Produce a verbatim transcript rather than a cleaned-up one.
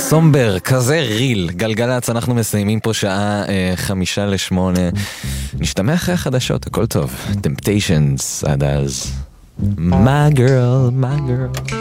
סומבר, כזה ריל. גלגלץ, אנחנו מסיימים פה שעה אה, חמישה לשמונה. נשתמע אחרי החדשות, הכל טוב. Temptations, עד אז. My girl, my girl.